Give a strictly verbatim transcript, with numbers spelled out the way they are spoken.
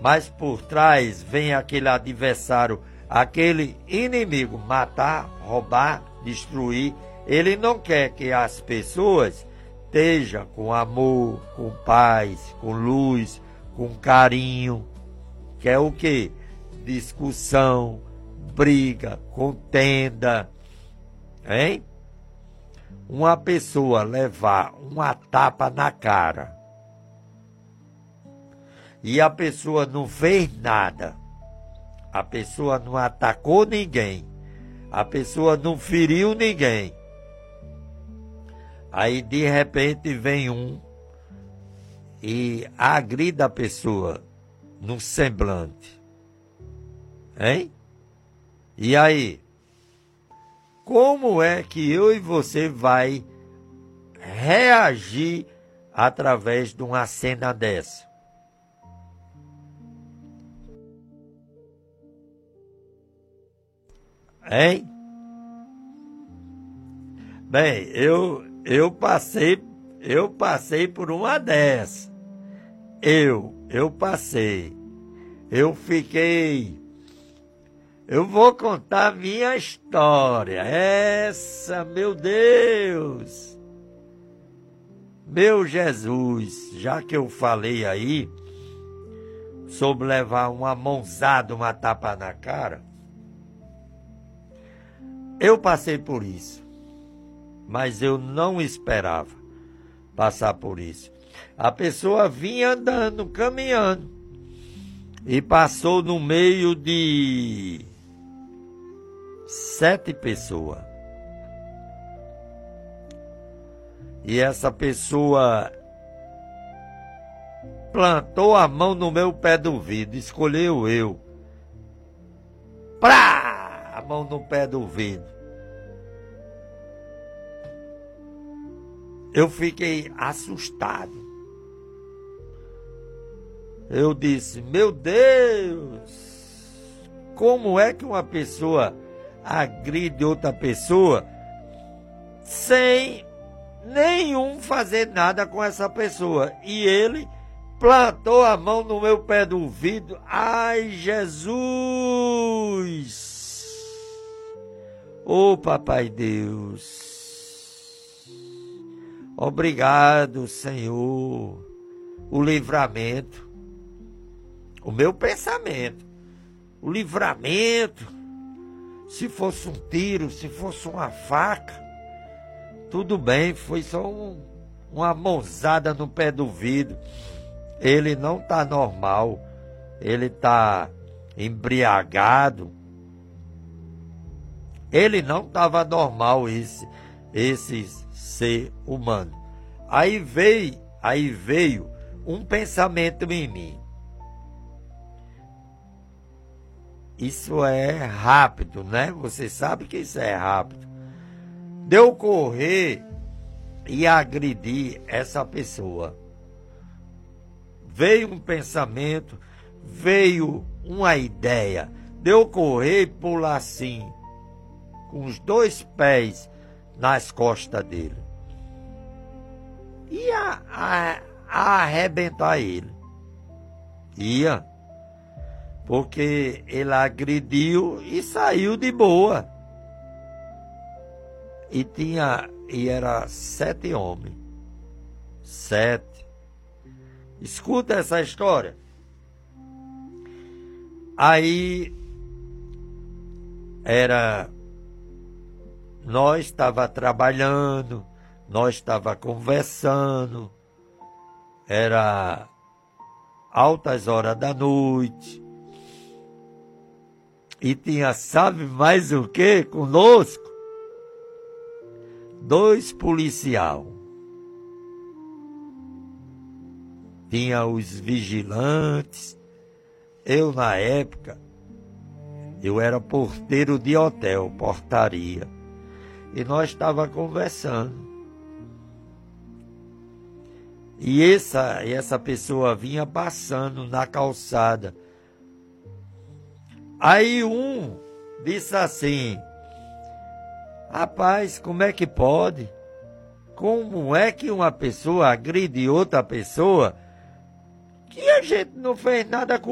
mas por trás vem aquele adversário, aquele inimigo, matar, roubar, destruir. Ele não quer que as pessoas estejam com amor, com paz, com luz, com carinho. Quer o quê? Discussão, briga, contenda, hein? Uma pessoa levar uma tapa na cara e a pessoa não fez nada, a pessoa não atacou ninguém, a pessoa não feriu ninguém, aí de repente vem um e agride a pessoa no semblante, hein? E aí? Como é que eu e você vai reagir através de uma cena dessa? Hein? Bem, eu, eu passei, eu passei por uma dessa. Eu, eu passei. Eu fiquei... Eu vou contar a minha história. Essa, meu Deus. Meu Jesus, já que eu falei aí sobre levar uma mãozada, uma tapa na cara, eu passei por isso, mas eu não esperava passar por isso. A pessoa vinha andando, caminhando, e passou no meio de sete pessoas. E essa pessoa plantou a mão no meu pé do vidro, escolheu eu. Prá! A mão no pé do vidro. Eu fiquei assustado. Eu disse, meu Deus, como é que uma pessoa agride outra pessoa sem nenhum fazer nada com essa pessoa? E ele plantou a mão no meu pé do vidro. Ai, Jesus! Ô, Papai Deus! Obrigado, Senhor, o livramento, o meu pensamento, o livramento. Se fosse um tiro, se fosse uma faca, tudo bem, foi só um, uma mãozada no pé do vidro. Ele não está normal, ele está embriagado. Ele não estava normal, esse, esse ser humano. Aí veio, aí veio um pensamento em mim. Isso é rápido, né? Você sabe que isso é rápido. Deu correr e agredir essa pessoa. Veio um pensamento, veio uma ideia. Deu correr e pular assim, com os dois pés nas costas dele. Ia a, a arrebentar ele. Ia. Porque ele agrediu e saiu de boa. E tinha, e era sete homens. Sete. Escuta essa história. Aí era, nós estava trabalhando, nós estava conversando, era altas horas da noite. E tinha, sabe mais o que conosco? Dois policiais. Tinha os vigilantes. Eu, na época, eu era porteiro de hotel, portaria. E nós estávamos conversando. E essa, essa pessoa vinha passando na calçada. Aí um disse assim, rapaz, como é que pode? Como é que uma pessoa agride outra pessoa que a gente não fez nada com